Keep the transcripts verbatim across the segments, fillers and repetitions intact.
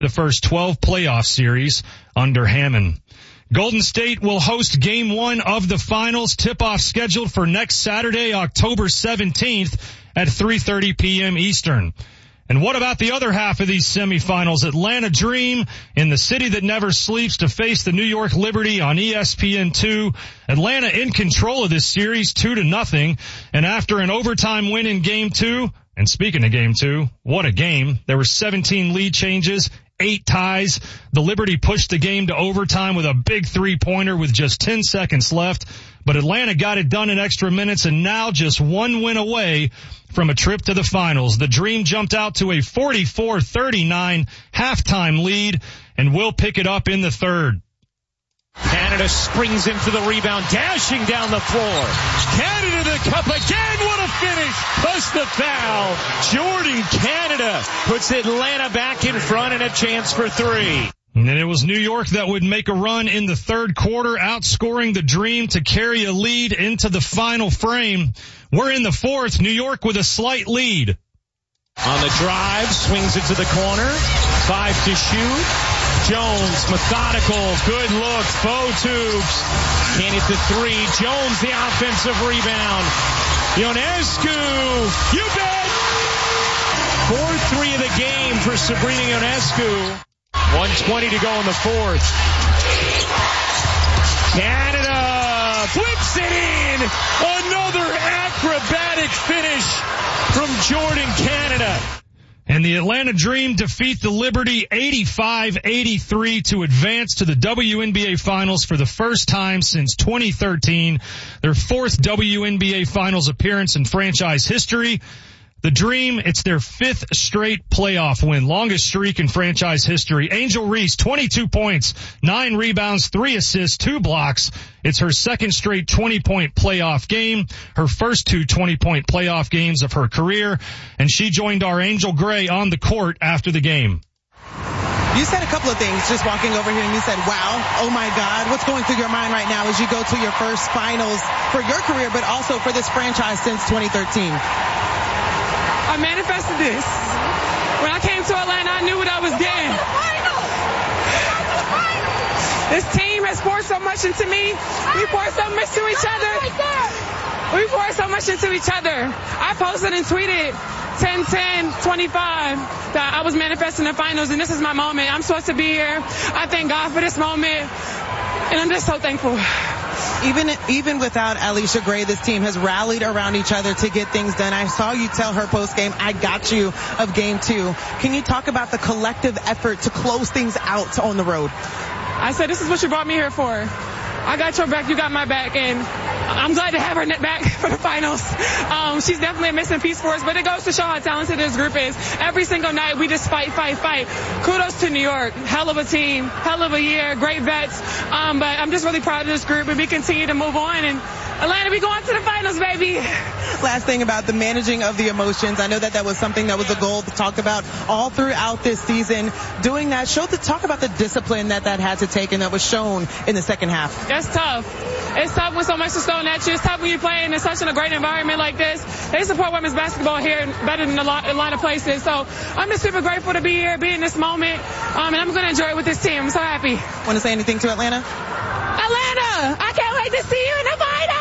the first twelve playoff series under Hammond. Golden State will host game one of the finals. Tip-off scheduled for next Saturday, October seventeenth at three thirty p.m. Eastern. And what about the other half of these semifinals? Atlanta Dream in the city that never sleeps to face the New York Liberty on E S P N two. Atlanta in control of this series, two to nothing. And after an overtime win in game two, and speaking of game two, what a game. There were seventeen lead changes, eight ties. The Liberty pushed the game to overtime with a big three-pointer with just ten seconds left. But Atlanta got it done in extra minutes and now just one win away from a trip to the finals. The Dream jumped out to a forty-four thirty-nine halftime lead and will pick it up in the third. Canada springs into the rebound, dashing down the floor. Canada the cup again. What a finish. Plus the foul. Jordan Canada puts Atlanta back in front and a chance for three. And it was New York that would make a run in the third quarter, outscoring the Dream to carry a lead into the final frame. We're in the fourth. New York with a slight lead. On the drive, swings it to the corner. Five to shoot. Jones, methodical, good look, faux tubes. Can't hit the three. Jones, the offensive rebound. Ionescu, you bet! four three of the game for Sabrina Ionescu. one twenty to go in the fourth. Canada flips it in. Another acrobatic finish from Jordan Canada. And the Atlanta Dream defeat the Liberty eighty-five eighty-three to advance to the W N B A Finals for the first time since twenty thirteen, their fourth W N B A Finals appearance in franchise history. The Dream, it's their fifth straight playoff win, longest streak in franchise history. Angel Reese, twenty-two points, nine rebounds, three assists, two blocks. It's her second straight twenty-point playoff game, her first two twenty-point playoff games of her career, and she joined our Angel Gray on the court after the game. You said a couple of things just walking over here, and you said, wow, oh my God, what's going through your mind right now as you go to your first finals for your career, but also for this franchise since twenty thirteen? I manifested this. When I came to Atlanta, I knew what I was getting. This team has poured so much into me. We poured so much to each other. We poured so much into each other. I posted and tweeted ten ten twenty-five that I was manifesting the finals, and this is my moment. I'm supposed to be here. I thank God for this moment, and I'm just so thankful. Even even without Alicia Gray, this team has rallied around each other to get things done. I saw you tell her post-game, I got you, of game two. Can you talk about the collective effort to close things out on the road? I said, this is what you brought me here for. I got your back, you got my back, and I'm glad to have her net back for the finals. Um, she's definitely a missing piece for us, but it goes to show how talented this group is. Every single night, we just fight, fight, fight. Kudos to New York. Hell of a team, hell of a year, great vets. Um, but I'm just really proud of this group, and we continue to move on. And Atlanta, we going to the finals, baby. Last thing about the managing of the emotions. I know that that was something that was a goal to talk about all throughout this season. Doing that, show the talk about the discipline that that had to take and that was shown in the second half. That's tough. It's tough when so much is thrown at you. It's tough when you're playing in such a great environment like this. They support women's basketball here better than a lot, a lot of places. So I'm just super grateful to be here, be in this moment, um, and I'm going to enjoy it with this team. I'm so happy. Want to say anything to Atlanta? Atlanta, I can't wait to see you in the finals!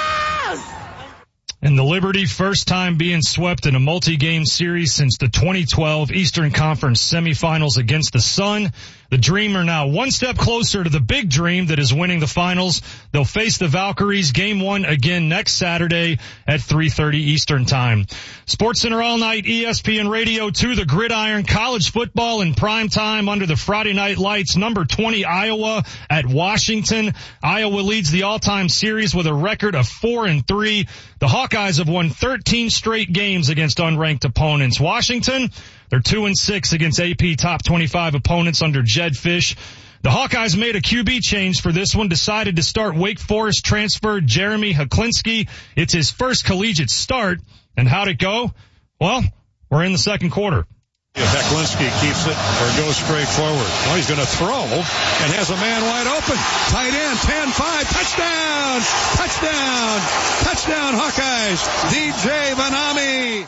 And the Liberty, first time being swept in a multi-game series since the twenty twelve Eastern Conference semifinals against the Sun. The Dream are now one step closer to the big dream that is winning the finals. They'll face the Valkyries game one again next Saturday at three thirty Eastern time. SportsCenter all night, E S P N Radio two, the Gridiron, college football in prime time under the Friday night lights. Number twenty, Iowa at Washington. Iowa leads the all-time series with a record of four and three. The Hawkeyes have won thirteen straight games against unranked opponents. Washington, they're two and six against A P top twenty-five opponents under Jed Fish. The Hawkeyes made a Q B change for this one, decided to start Wake Forest transfer Jeremy Heklinski. It's his first collegiate start. And how'd it go? Well, we're in the second quarter. If Heklinski keeps it or goes straight forward. Well, he's going to throw and has a man wide open. Tight end, ten five, touchdown, touchdown, touchdown Hawkeyes. D J Vanami.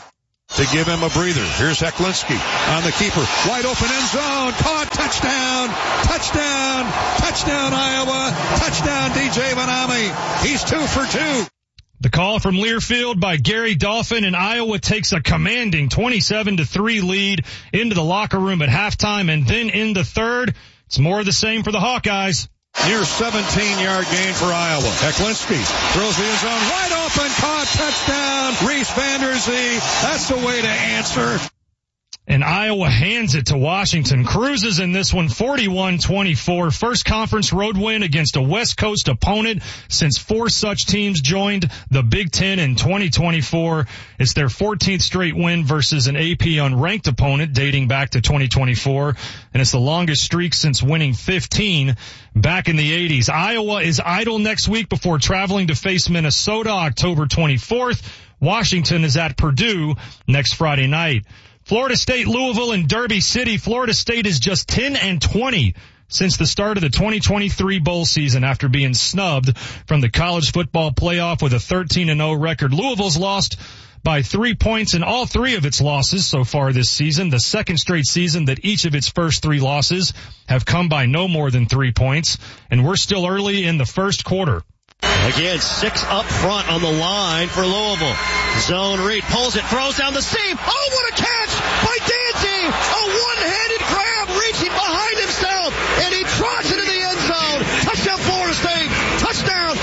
to give him a breather. Here's Heklinski on the keeper. Wide open end zone. Caught. Touchdown. Touchdown. Touchdown, Iowa. Touchdown, D J Vanami. He's two for two. The call from Learfield by Gary Dolphin, and Iowa takes a commanding twenty-seven to three lead into the locker room at halftime, and then in the third, it's more of the same for the Hawkeyes. Near seventeen-yard gain for Iowa. Heklinski throws the end zone. Wide open. Caught. Touchdown. Reese Vanderzee. That's the way to answer. And Iowa hands it to Washington. Cruises in this one, forty-one twenty-four. First conference road win against a West Coast opponent since four such teams joined the Big Ten in twenty twenty-four. It's their fourteenth straight win versus an A P unranked opponent dating back to twenty twenty-four. And it's the longest streak since winning fifteen back in the eighties. Iowa is idle next week before traveling to face Minnesota October twenty-fourth. Washington is at Purdue next Friday night. Florida State, Louisville, and Derby City. Florida State is just ten and twenty since the start of the twenty twenty-three bowl season after being snubbed from the college football playoff with a thirteen and oh record. Louisville's lost by three points in all three of its losses so far this season, the second straight season that each of its first three losses have come by no more than three points. And we're still early in the first quarter. Again, six up front on the line for Louisville. Zone read, pulls it, throws down the seam. Oh, what a catch by Dancy! A one-handed grab, reaching behind himself, and he trots it in the end zone. Touchdown, Florida State. Touchdown,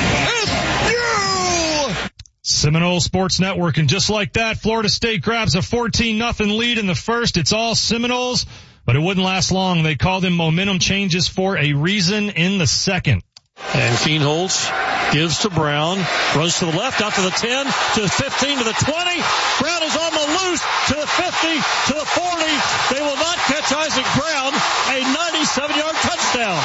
F S U! Seminole Sports Network, and just like that, Florida State grabs a fourteen nothing lead in the first. It's all Seminoles, but it wouldn't last long. They call them momentum changes for a reason in the second. And Kienholz gives to Brown, runs to the left, out to the ten, to the fifteen, to the twenty. Brown is on the loose, to the fifty, to the forty. They will not catch Isaac Brown. A ninety-seven-yard touchdown.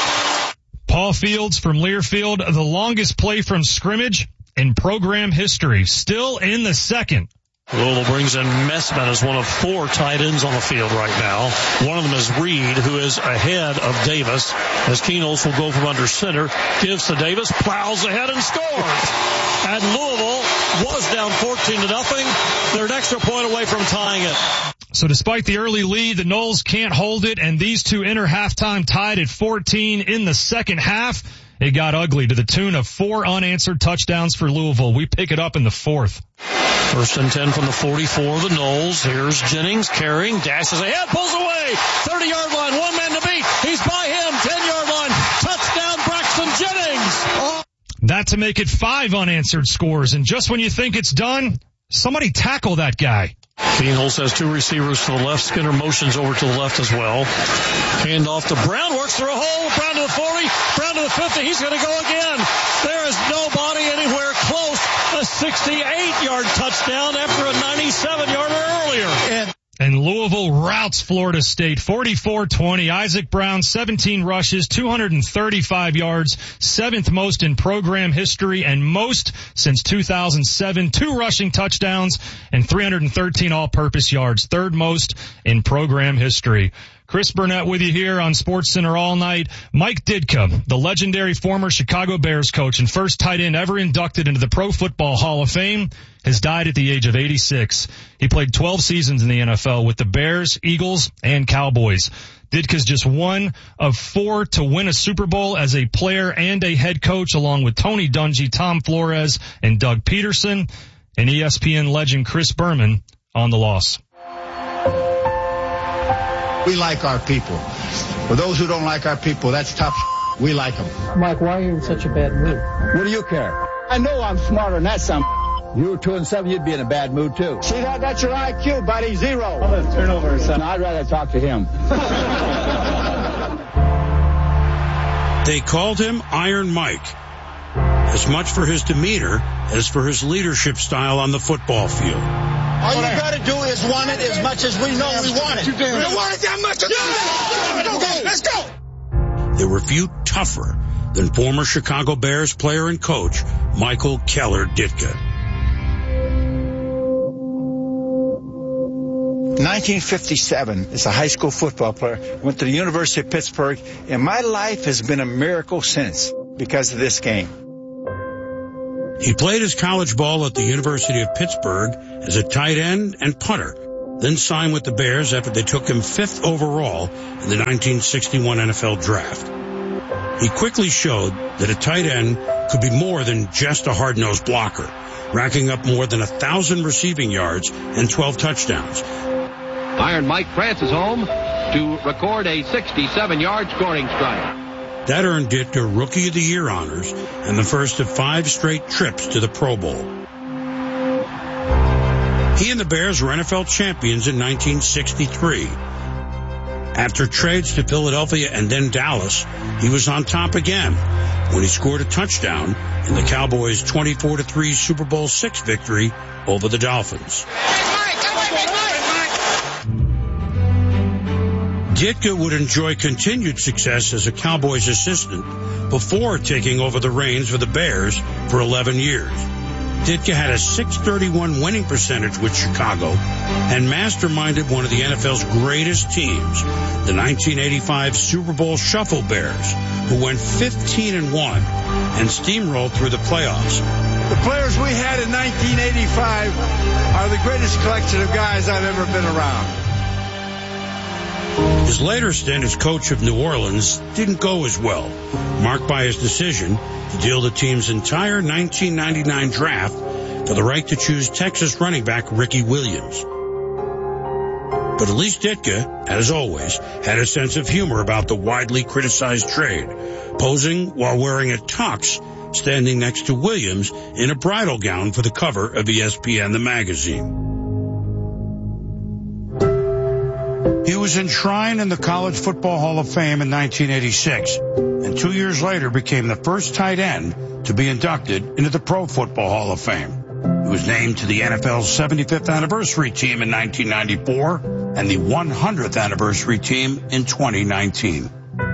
Paul Fields from Learfield, the longest play from scrimmage in program history, still in the second. Louisville brings in Messman as one of four tight ends on the field right now. One of them is Reed, who is ahead of Davis, as Kienholz will go from under center, gives to Davis, plows ahead and scores. And Louisville was down fourteen to nothing. They're an extra point away from tying it. So despite the early lead, the Noles can't hold it, and these two enter halftime tied at fourteen in the second half. It got ugly to the tune of four unanswered touchdowns for Louisville. We pick it up in the fourth. First and ten from the forty-four, the Noles. Here's Jennings carrying, dashes ahead, pulls away, thirty-yard line, one man to beat. He's by him, ten-yard line, touchdown Braxton Jennings. That to make it five unanswered scores, and just when you think it's done, somebody tackle that guy. Kienholz has two receivers to the left. Skinner motions over to the left as well. Hand off to Brown, works through a hole. Brown to the forty, Brown to the fifty. He's going to go again. There is nobody anywhere close. A sixty-eight-yard touchdown after a ninety-seven-yarder earlier. And And Louisville routs Florida State forty-four twenty. Isaac Brown, seventeen rushes, two hundred thirty-five yards, seventh most in program history and most since two thousand seven. Two rushing touchdowns and three hundred thirteen all-purpose yards, third most in program history. Chris Burnett with you here on SportsCenter all night. Mike Ditka, the legendary former Chicago Bears coach and first tight end ever inducted into the Pro Football Hall of Fame, has died at the age of eighty-six. He played twelve seasons in the N F L with the Bears, Eagles, and Cowboys. Ditka's just one of four to win a Super Bowl as a player and a head coach, along with Tony Dungy, Tom Flores, and Doug Peterson. And E S P N legend Chris Berman on the loss. We like our people. For those who don't like our people, that's tough. We like them. Mike, why are you in such a bad mood? What do you care? I know I'm smarter than that some. You were two and seven, you'd be in a bad mood too. See that? That's your I Q, buddy. Zero. Oh, that's turnover, son. I'd rather talk to him. They called him Iron Mike, as much for his demeanor as for his leadership style on the football field. All you gotta do is want it as much as we know we want it. We don't want it that much. Okay, let's go. There were few tougher than former Chicago Bears player and coach Michael Keller Ditka. nineteen fifty-seven, as a high school football player, went to the University of Pittsburgh, and my life has been a miracle since because of this game. He played his college ball at the University of Pittsburgh as a tight end and punter, then signed with the Bears after they took him fifth overall in the nineteen sixty-one N F L Draft. He quickly showed that a tight end could be more than just a hard-nosed blocker, racking up more than a thousand receiving yards and twelve touchdowns. Iron Mike France is home to record a sixty-seven-yard scoring strike. That earned Ditka Rookie of the Year honors and the first of five straight trips to the Pro Bowl. He and the Bears were N F L champions in nineteen sixty-three. After trades to Philadelphia and then Dallas, he was on top again when he scored a touchdown in the Cowboys' twenty-four to three Super Bowl six victory over the Dolphins. Ditka would enjoy continued success as a Cowboys assistant before taking over the reins for the Bears for eleven years. Ditka had a six thirty-one winning percentage with Chicago and masterminded one of the N F L's greatest teams, the nineteen eighty-five Super Bowl Shuffle Bears, who went fifteen and one and steamrolled through the playoffs. The players we had in nineteen eighty-five are the greatest collection of guys I've ever been around. His later stint as coach of New Orleans didn't go as well, marked by his decision to deal the team's entire nineteen ninety-nine draft for the right to choose Texas running back Ricky Williams. But at least Ditka, as always, had a sense of humor about the widely criticized trade, posing while wearing a tux, standing next to Williams in a bridal gown for the cover of E S P N the magazine. He was enshrined in the College Football Hall of Fame in nineteen eighty-six, and two years later became the first tight end to be inducted into the Pro Football Hall of Fame. He was named to the N F L's seventy-fifth anniversary team in nineteen ninety-four and the one hundredth anniversary team in twenty nineteen.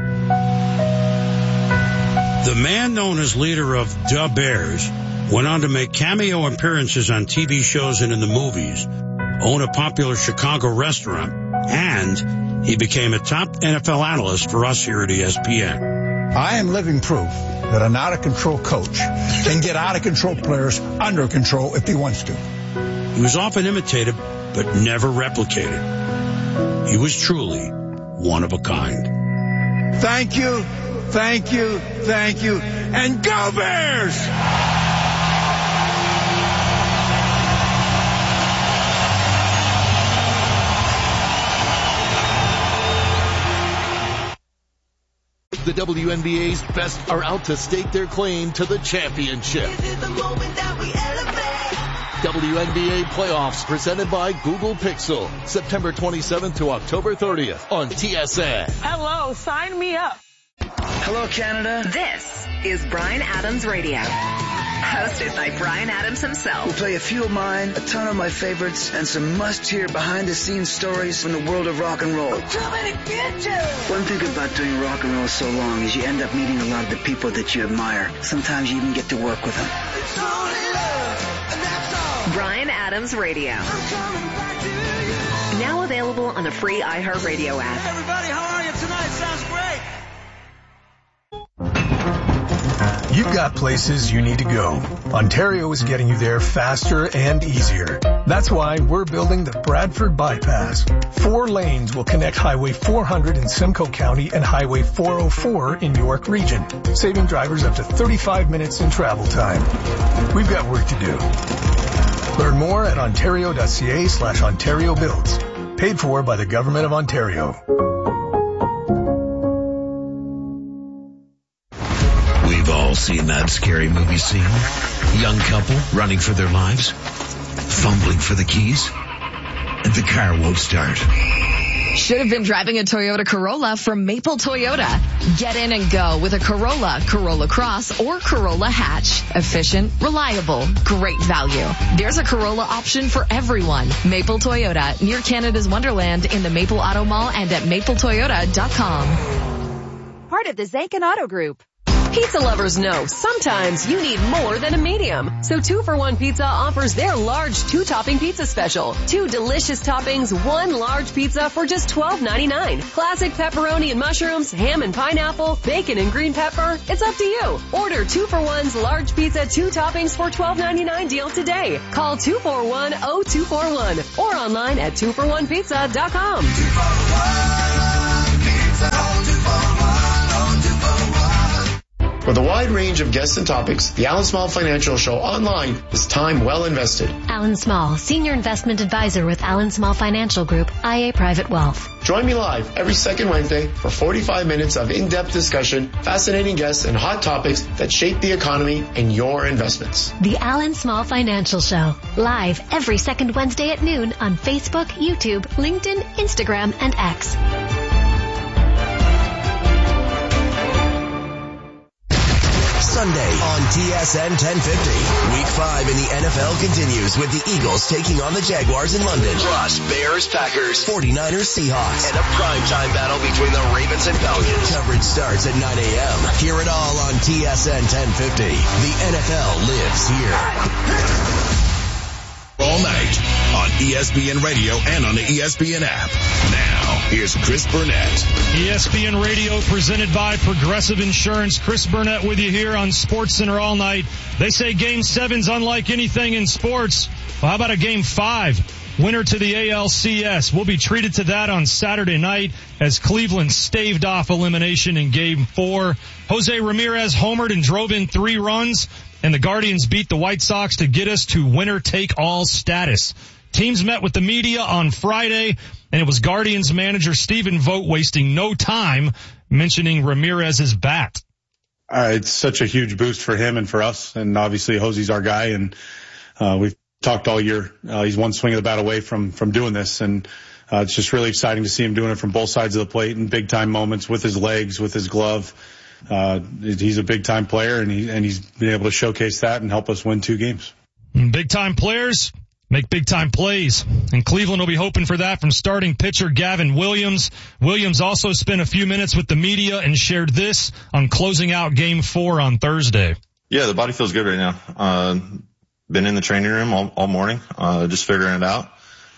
The man known as leader of Da Bears went on to make cameo appearances on T V shows and in the movies, own a popular Chicago restaurant, and he became a top N F L analyst for us here at E S P N. I am living proof that an out-of-control coach can get out-of-control players under control if he wants to. He was often imitated, but never replicated. He was truly one of a kind. Thank you, thank you, thank you, and go Bears! The W N B A's best are out to stake their claim to the championship. W N B A playoffs presented by Google Pixel, September twenty-seventh to October thirtieth on T S N. Hello, sign me up. Hello, Canada. This is Bryan Adams Radio, hosted by Bryan Adams himself. We'll play a few of mine, a ton of my favorites, and some must-hear behind-the-scenes stories from the world of rock and roll. I'm coming to get you! One thing about doing rock and roll so long is you end up meeting a lot of the people that you admire. Sometimes you even get to work with them. It's only love, and that's all. Bryan Adams Radio. I'm coming back to you. Now available on the free iHeartRadio app. Hey everybody, how are you tonight? Sounds great. You've got places you need to go. Ontario is getting you there faster and easier. That's why we're building the Bradford Bypass. Four lanes will connect Highway four hundred in Simcoe County and Highway four oh four in York Region, saving drivers up to thirty-five minutes in travel time. We've got work to do. Learn more at ontario.ca slash Ontario Builds. Paid for by the Government of Ontario. We've all seen that scary movie scene. Young couple running for their lives, fumbling for the keys, and the car won't start. Should have been driving a Toyota Corolla from Maple Toyota. Get in and go with a Corolla, Corolla Cross, or Corolla Hatch. Efficient, reliable, great value. There's a Corolla option for everyone. Maple Toyota, near Canada's Wonderland in the Maple Auto Mall and at maple toyota dot com. Part of the Zankin Auto Group. Pizza lovers know sometimes you need more than a medium. So two for one Pizza offers their large two-topping pizza special. Two delicious toppings, one large pizza for just twelve ninety-nine. Classic pepperoni and mushrooms, ham and pineapple, bacon and green pepper. It's up to you. Order two for one's large pizza, two toppings for twelve ninety-nine deal today. Call two four one, oh two four one or online at two for one pizza dot com. With a wide range of guests and topics, the Alan Small Financial Show online is time well invested. Alan Small, Senior Investment Advisor with Alan Small Financial Group, I A Private Wealth. Join me live every second Wednesday for forty-five minutes of in-depth discussion, fascinating guests, and hot topics that shape the economy and your investments. The Alan Small Financial Show, live every second Wednesday at noon on Facebook, YouTube, LinkedIn, Instagram, and X. Sunday on T S N ten fifty. Week five in the N F L continues with the Eagles taking on the Jaguars in London. Plus, Bears, Packers, forty-niners, Seahawks, and a primetime battle between the Ravens and Falcons. Coverage starts at nine a.m. Hear it all on T S N ten fifty. The N F L lives here. All night on E S P N Radio and on the E S P N app. Now, here's Chris Burnett. E S P N Radio presented by Progressive Insurance. Chris Burnett with you here on SportsCenter all night. They say Game seven's unlike anything in sports. Well, how about a Game five? Winner to the A L C S. We'll be treated to that on Saturday night as Cleveland staved off elimination in Game four. Jose Ramirez homered and drove in three runs. And the Guardians beat the White Sox to get us to winner-take-all status. Teams met with the media on Friday, and it was Guardians manager Stephen Vogt wasting no time mentioning Ramirez's bat. Uh, it's such a huge boost for him and for us, and obviously Jose's our guy, and uh, we've talked all year. Uh, he's one swing of the bat away from from doing this, and uh, it's just really exciting to see him doing it from both sides of the plate in big-time moments with his legs, with his glove. Uh, he's a big time player and he, and he's been able to showcase that and help us win two games. Big time players make big time plays, and Cleveland will be hoping for that from starting pitcher Gavin Williams. Williams also spent a few minutes with the media and shared this on closing out Game Four on Thursday. Yeah, the body feels good right now. Uh, been in the training room all, all morning, uh, just figuring it out.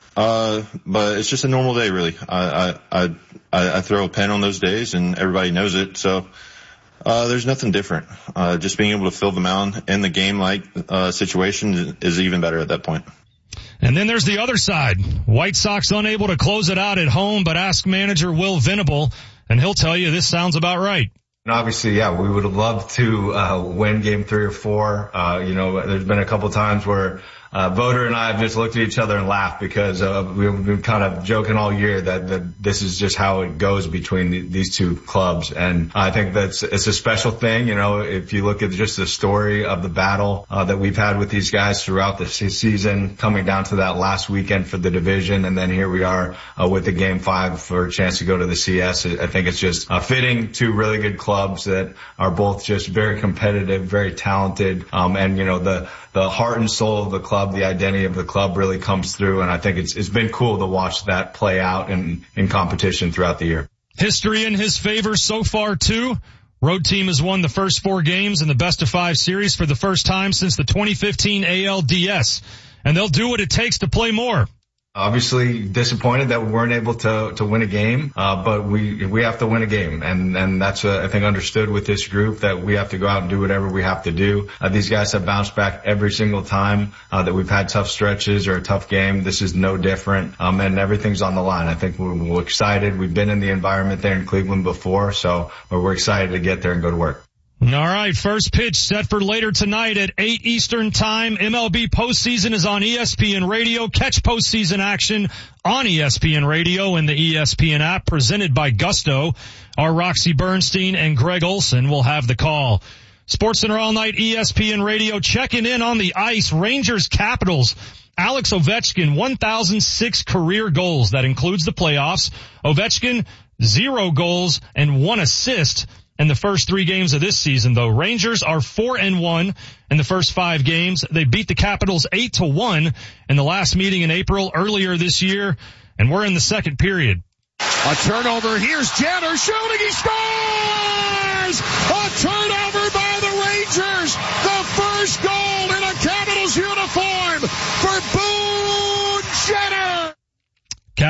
Uh, but it's just a normal day, really. I, I, I, I throw a pen on those days and everybody knows it. So, Uh, there's nothing different. Uh, just being able to fill the mound in the game-like, uh, situation is even better at that point. And then there's the other side. White Sox unable to close it out at home, but ask manager Will Venable, and he'll tell you this sounds about right. And obviously, yeah, we would have loved to, uh, win game three or four. Uh, you know, there's been a couple times where, Uh, Voter and I have just looked at each other and laughed because, uh, we've been kind of joking all year that, that this is just how it goes between the, these two clubs. And I think that's, it's a special thing. You know, if you look at just the story of the battle, uh, that we've had with these guys throughout the season, coming down to that last weekend for the division. And then here we are, uh, with the game five for a chance to go to the C S. I think it's just, uh, fitting two really good clubs that are both just very competitive, very talented. Um, and you know, the, the heart and soul of the club, the identity of the club really comes through, and I think it's it's been cool to watch that play out in, in competition throughout the year. History in his favor so far, too. Road team has won the first four games in the best of five series for the first time since the twenty fifteen A L D S, and they'll do what it takes to play more. Obviously disappointed that we weren't able to, to win a game, uh, but we, we have to win a game. And, and that's, uh, I think understood with this group that we have to go out and do whatever we have to do. Uh, these guys have bounced back every single time, uh, that we've had tough stretches or a tough game. This is no different. Um, and everything's on the line. I think we're, we're excited. We've been in the environment there in Cleveland before, so we're excited to get there and go to work. All right, first pitch set for later tonight at eight Eastern Time. M L B postseason is on E S P N Radio. Catch postseason action on E S P N Radio and the E S P N app presented by Gusto. Our Roxy Bernstein and Greg Olson will have the call. SportsCenter all night, E S P N Radio checking in on the ice. Rangers Capitals. Alex Ovechkin, one thousand six career goals. That includes the playoffs. Ovechkin, zero goals and one assist in the first three games of this season, though. Rangers are four and one in the first five games. They beat the Capitals eight to one in the last meeting in April earlier this year, and we're in the second period. A turnover. Here's Jenner shooting. He scores! A turnover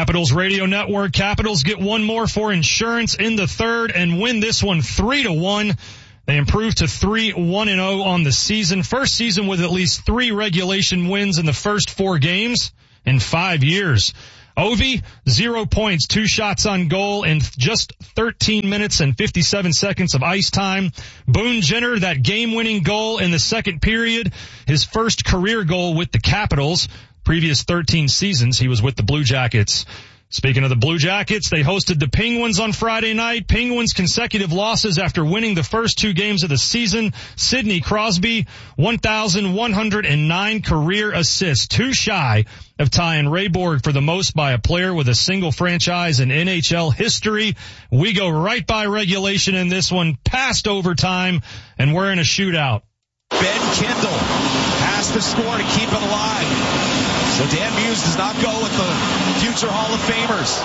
Capitals Radio Network. Capitals get one more for insurance in the third and win this one three to one. They improved to three one and oh on the season. First season with at least three regulation wins in the first four games in five years. Ovi, zero points, two shots on goal in just thirteen minutes and fifty-seven seconds of ice time. Boone Jenner, that game-winning goal in the second period, his first career goal with the Capitals. Previous thirteen seasons, he was with the Blue Jackets. Speaking of the Blue Jackets, they hosted the Penguins on Friday night. Penguins consecutive losses after winning the first two games of the season. Sidney Crosby, one thousand one hundred nine career assists, too shy of tying Ray Borg for the most by a player with a single franchise in N H L history. We go right by regulation in this one, past overtime, and we're in a shootout. Ben Kindle has to score to keep it alive. So Dan Muse does not go with the future Hall of Famers.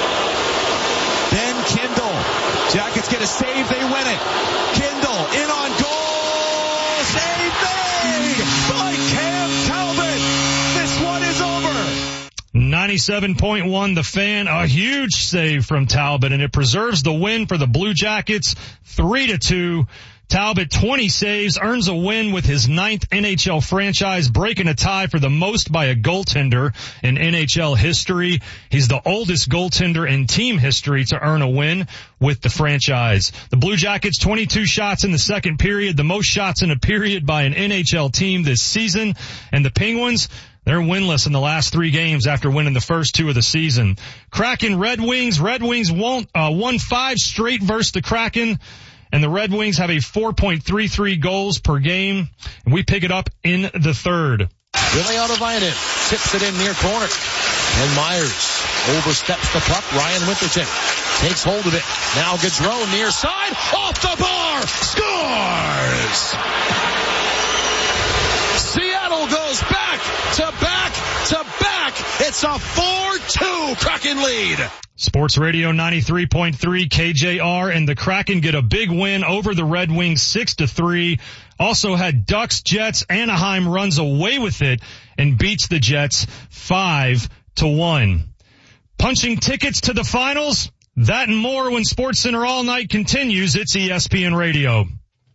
Ben Kindle. Jackets get a save, they win it. Kindle in on goal. Save made by Cam Talbot. This one is over. ninety-seven point one The Fan, a huge save from Talbot, and it preserves the win for the Blue Jackets, three to two. Talbot, twenty saves, earns a win with his ninth N H L franchise, breaking a tie for the most by a goaltender in N H L history. He's the oldest goaltender in team history to earn a win with the franchise. The Blue Jackets, twenty-two shots in the second period, the most shots in a period by an N H L team this season. And the Penguins, they're winless in the last three games after winning the first two of the season. Kraken Red Wings, Red Wings won, uh, won five straight versus the Kraken. And the Red Wings have a four point three three goals per game. And we pick it up in the third. Viliano Vainen tips it in near corner. And Myers oversteps the puck. Ryan Winterton takes hold of it. Now Gaudreau near side. Off the bar. Scores! Seattle goes back to back to back. It's a four two Kraken lead. Sports Radio ninety-three point three K J R, and the Kraken get a big win over the Red Wings six to three. Also had Ducks, Jets. Anaheim runs away with it and beats the Jets five to one. Punching tickets to the finals, that and more when SportsCenter All Night continues. It's E S P N Radio.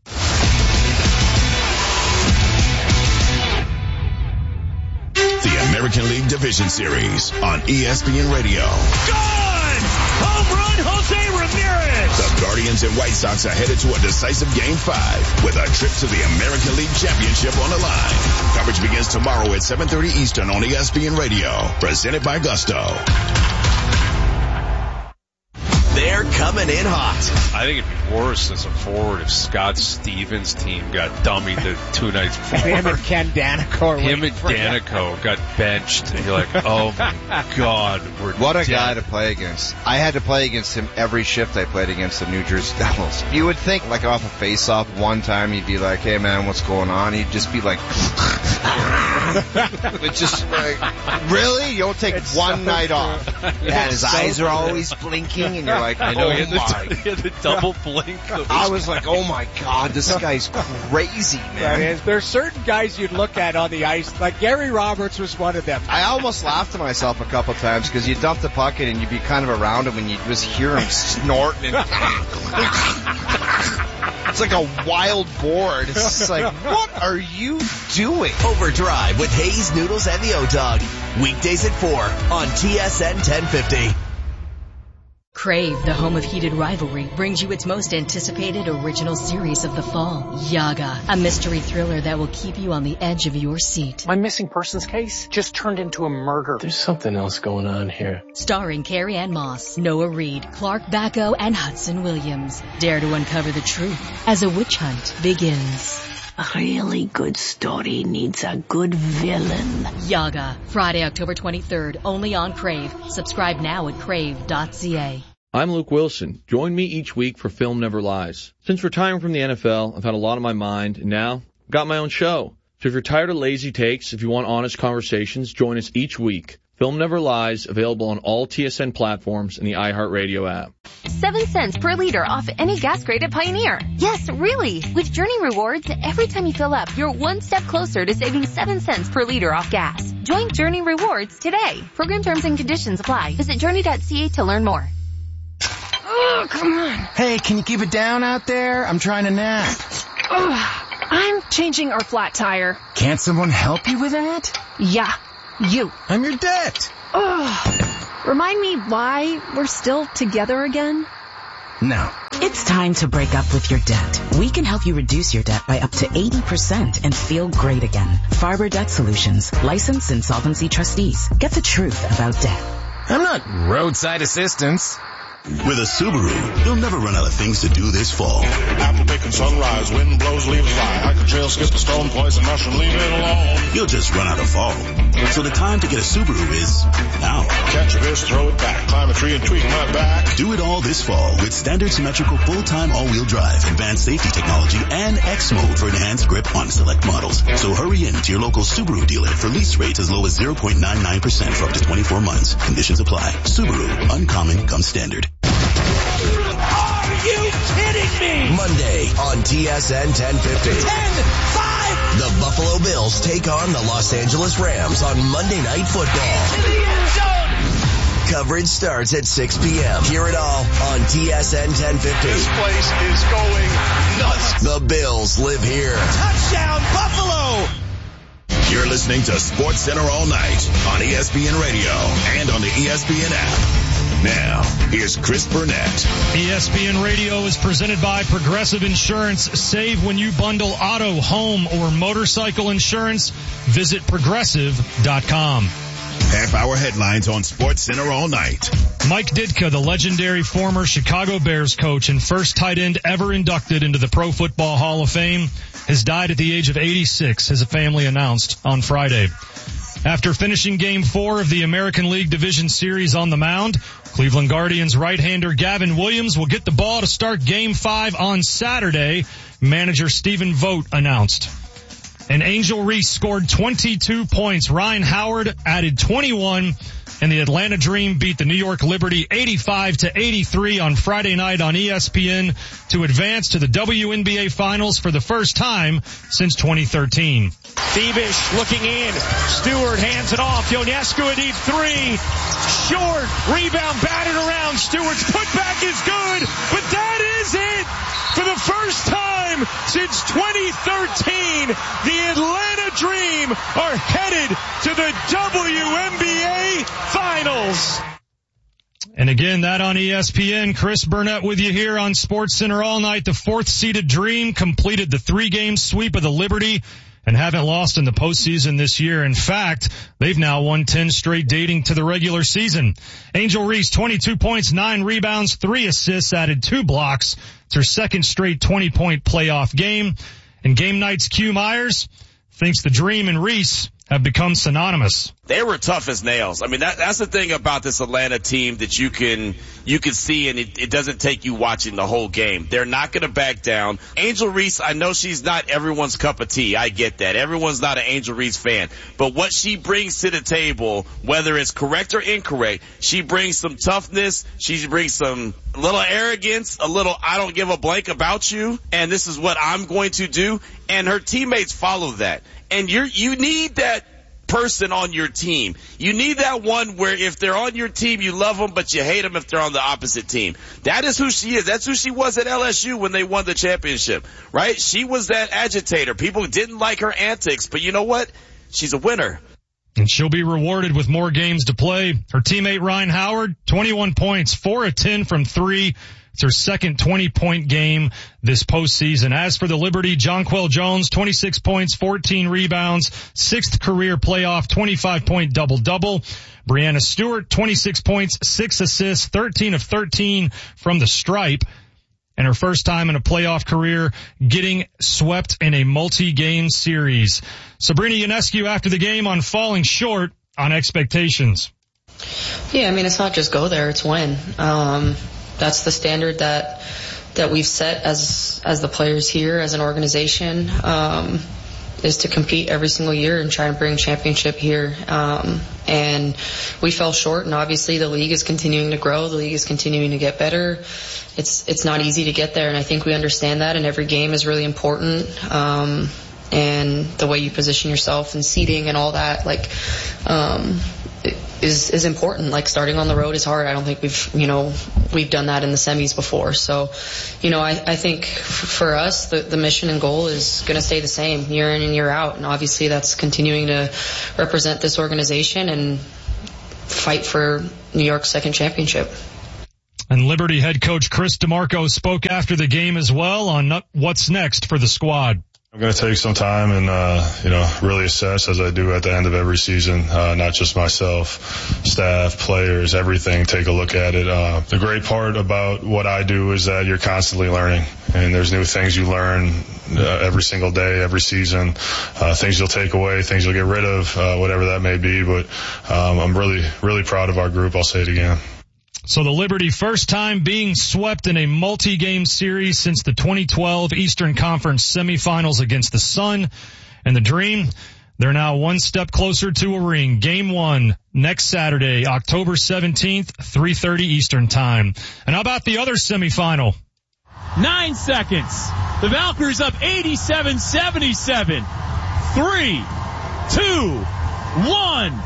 The American League Division Series on E S P N Radio. Gone! Home run, Jose Ramirez! The Guardians and White Sox are headed to a decisive Game five with a trip to the American League Championship on the line. Coverage begins tomorrow at seven thirty Eastern on E S P N Radio. Presented by Gusto. They're coming in hot. I think it'd be worse as a forward if Scott Stevens' team got dummied the two nights before. Him and Ken Danico. Him and Danico got benched, and you're like, oh my God, we're What a dead. guy to play against. I had to play against him every shift I played against the New Jersey Devils. You would think, like, off a face-off one time, he'd be like, hey, man, what's going on? He'd just be like... It's just like, really? You don't take it's one so night off. And his so eyes are always blinking, and you're like, I know, oh he had, my. the, he had the double blink. I was like, oh my God, this guy's crazy, man. I mean, there's certain guys you'd look at on the ice, like Gary Roberts was one of them. I almost laughed to myself a couple times because you dump the puck in and you'd be kind of around him and you'd just hear him snorting. And it's like a wild boar. It's just like, what are you doing? Overdrive with Hayes, Noodles, and the O-Dog. Weekdays at four on T S N ten fifty. Crave, the home of heated rivalry, brings you its most anticipated original series of the fall, Yaga, a mystery thriller that will keep you on the edge of your seat. My missing persons case just turned into a murder. There's something else going on here. Starring Carrie Ann Moss, Noah Reid, Clark Bacco, and Hudson Williams. Dare to uncover the truth as a witch hunt begins. A really good story needs a good villain. Yaga, Friday, October twenty-third, only on Crave. Subscribe now at crave dot c a. I'm Luke Wilson. Join me each week for Film Never Lies. Since retiring from the N F L, I've had a lot on my mind, and now I've got my own show. So if you're tired of lazy takes, if you want honest conversations, join us each week Film Never Lies, available on all T S N platforms and the iHeartRadio app. Seven cents per liter off any gas grade at Pioneer. Yes, really. With Journey Rewards, every time you fill up, you're one step closer to saving seven cents per liter off gas. Join Journey Rewards today. Program terms and conditions apply. Visit journey dot c a to learn more. Oh, come on. Hey, can you keep it down out there? I'm trying to nap. Oh, I'm changing our flat tire. Can't someone help you with that? Yeah, you. I'm your debt. Oh, remind me why we're still together again? No. It's time to break up with your debt. We can help you reduce your debt by up to eighty percent and feel great again. Farber Debt Solutions, licensed insolvency trustees. Get the truth about debt. I'm not roadside assistance. With a Subaru, you'll never run out of things to do this fall. Apple picking sunrise, wind blows, leaves fly. Hike a trail, skip a stone, poison mushroom, leave it alone. You'll just run out of fall. So the time to get a Subaru is now. Catch a fish, throw it back, climb a tree and tweak my back. Do it all this fall with standard symmetrical full-time all-wheel drive, advanced safety technology, and X mode for enhanced grip on select models. So hurry in to your local Subaru dealer for lease rates as low as zero point nine nine percent for up to twenty-four months. Conditions apply. Subaru, uncommon comes standard. Are you kidding me? Monday on T S N ten fifty. ten five. The Buffalo Bills take on the Los Angeles Rams on Monday Night Football. In the end zone. Coverage starts at six p.m. Hear it all on T S N ten fifty. This place is going nuts. The Bills live here. Touchdown, Buffalo. You're listening to Sports Center all night on E S P N Radio and on the E S P N app. Now, here's Chris Burnett. E S P N Radio is presented by Progressive Insurance. Save when you bundle auto, home, or motorcycle insurance. Visit progressive dot com. Half hour headlines on Sports Center all night. Mike Ditka, the legendary former Chicago Bears coach and first tight end ever inducted into the Pro Football Hall of Fame, has died at the age of eighty-six, his family announced on Friday. After finishing Game four of the American League Division Series on the mound, Cleveland Guardians right-hander Gavin Williams will get the ball to start Game five on Saturday, manager Stephen Vogt announced. And Angel Reese scored twenty-two points. Ryan Howard added twenty-one, and the Atlanta Dream beat the New York Liberty eighty-five to eighty-three on Friday night on E S P N to advance to the W N B A Finals for the first time since twenty thirteen. Thievish looking in. Stewart hands it off. Ionescu a deep three. Short. Rebound batted around. Stewart's putback is good, but that is it. For the first time since twenty thirteen, the Atlanta Dream are headed to the W N B A Finals. And again, that on E S P N. Chris Burnett with you here on Sports Center all night. The fourth-seeded Dream completed the three-game sweep of the Liberty and haven't lost in the postseason this year. In fact, they've now won ten straight dating to the regular season. Angel Reese, twenty-two points, nine rebounds, three assists, added two blocks. It's her second straight twenty-point playoff game. And game night's Q Myers thinks the Dream and Reese have become synonymous. They were tough as nails. I mean, that, that's the thing about this Atlanta team that you can, you can see, and it, it doesn't take you watching the whole game. They're not going to back down. Angel Reese, I know she's not everyone's cup of tea. I get that. Everyone's not an Angel Reese fan. But what she brings to the table, whether it's correct or incorrect, she brings some toughness. She brings some little arrogance, a little I don't give a blank about you, and this is what I'm going to do. And her teammates follow that. And you're, you need that person on your team. You need that one where if they're on your team, you love them, but you hate them if they're on the opposite team. That is who she is. That's who she was at L S U when they won the championship, right? She was that agitator. People didn't like her antics, but you know what? She's a winner. And she'll be rewarded with more games to play. Her teammate Ryan Howard, twenty-one points, four of ten from three. It's her second twenty-point game this postseason. As for the Liberty, Jonquel Jones, twenty-six points, fourteen rebounds, sixth career playoff, twenty-five point double-double. Brianna Stewart, twenty-six points, six assists, thirteen of thirteen from the stripe. And her first time in a playoff career getting swept in a multi-game series. Sabrina Ionescu after the game on falling short on expectations. Yeah, I mean, it's not just go there, it's win. Um, that's the standard that that we've set as as the players here, as an organization. Um, is to compete every single year and try to bring championship here. Um, and we fell short, and obviously the league is continuing to grow. The league is continuing to get better. It's it's not easy to get there, and I think we understand that, and every game is really important. Um, and the way you position yourself and seeding and all that, like, um, is is important. Like, starting on the road is hard. I don't think we've, you know, we've done that in the semis before. So, you know, I, I think for us, the, the mission and goal is going to stay the same year in and year out. And obviously that's continuing to represent this organization and fight for New York's second championship. And Liberty head coach Chris DeMarco spoke after the game as well on what's next for the squad. I'm going to take some time and, uh, you know, really assess, as I do at the end of every season, uh, not just myself, staff, players, everything, take a look at it. Uh, the great part about what I do is that you're constantly learning, and there's new things you learn uh, every single day, every season, uh, things you'll take away, things you'll get rid of, uh, whatever that may be. But um, I'm really, really proud of our group. I'll say it again. So the Liberty first time being swept in a multi-game series since the twenty twelve Eastern Conference semifinals against the Sun. And the Dream, they're now one step closer to a ring. Game one next Saturday, October seventeenth, three thirty Eastern time. And how about the other semifinal? Nine seconds. The Valkyries up eighty-seven seventy-seven. Three, two, one.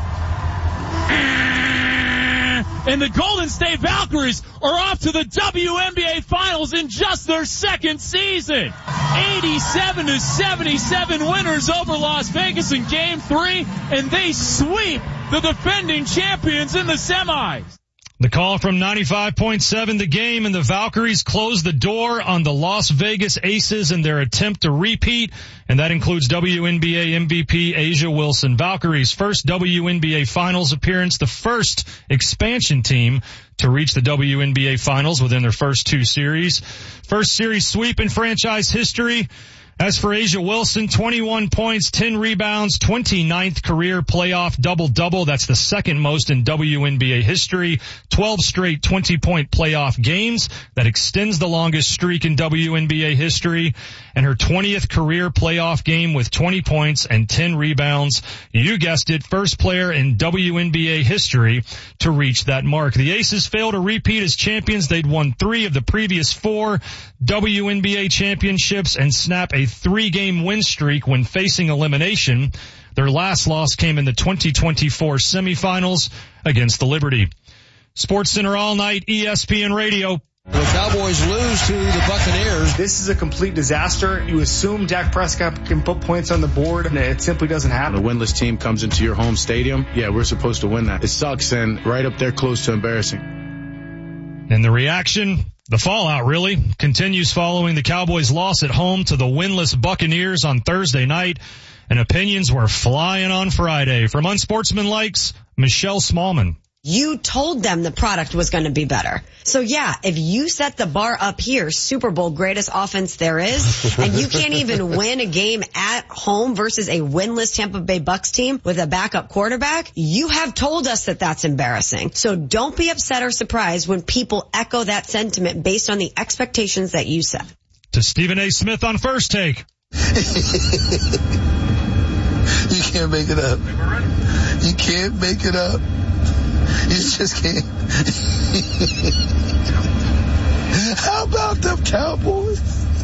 And the Golden State Valkyries are off to the W N B A Finals in just their second season. eighty-seven to seventy-seven winners over Las Vegas in Game three, and they sweep the defending champions in the semis. The call from ninety-five point seven The Game, and the Valkyries close the door on the Las Vegas Aces in their attempt to repeat, and that includes W N B A M V P A'ja Wilson. Valkyries' first W N B A Finals appearance, the first expansion team to reach the W N B A Finals within their first two series. First series sweep in franchise history. As for A'ja Wilson, twenty-one points, ten rebounds, twenty-ninth career playoff double-double. That's the second most in W N B A history. twelve straight twenty-point playoff games. That extends the longest streak in W N B A history. And her twentieth career playoff game with twenty points and ten rebounds. You guessed it, first player in W N B A history to reach that mark. The Aces failed to repeat as champions. They'd won three of the previous four W N B A championships and snap a three-game win streak when facing elimination. Their last loss came in the twenty twenty-four semifinals against the Liberty. Sports Center all night, E S P N Radio. The Cowboys lose to the Buccaneers. This is a complete disaster. You assume Dak Prescott can put points on the board, and it simply doesn't happen. When a winless team comes into your home stadium, yeah, we're supposed to win that. It sucks and right up there close to embarrassing. And the reaction, the fallout really, continues following the Cowboys' loss at home to the winless Buccaneers on Thursday night, and opinions were flying on Friday. From Unsportsmanlike's Michelle Smallman. You told them the product was going to be better. So yeah, if you set the bar up here, Super Bowl greatest offense there is, and you can't even win a game at home versus a winless Tampa Bay Bucks team with a backup quarterback, you have told us that that's embarrassing. So don't be upset or surprised when people echo that sentiment based on the expectations that you set. To Stephen A. Smith on First Take. You can't make it up. You can't make it up. You just can't. How about them Cowboys?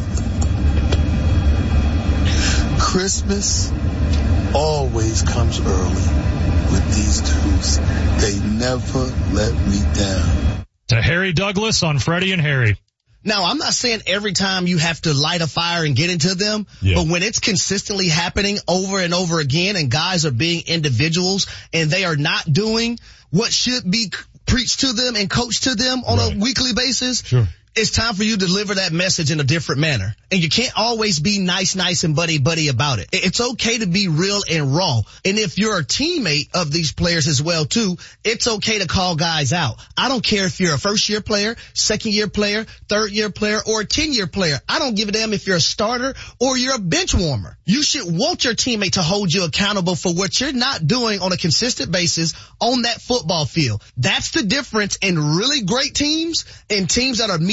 Christmas always comes early with these dudes. They never let me down. To Harry Douglas on Freddie and Harry. Now, I'm not saying every time you have to light a fire and get into them, yeah. But when it's consistently happening over and over again and guys are being individuals and they are not doing what should be preached to them and coached to them on right. a weekly basis, sure. It's time for you to deliver that message in a different manner. And you can't always be nice, nice, and buddy-buddy about it. It's okay to be real and raw. And if you're a teammate of these players as well, too, it's okay to call guys out. I don't care if you're a first-year player, second-year player, third-year player, or a ten-year player. I don't give a damn if you're a starter or you're a bench warmer. You should want your teammate to hold you accountable for what you're not doing on a consistent basis on that football field. That's the difference in really great teams and teams that are mediocre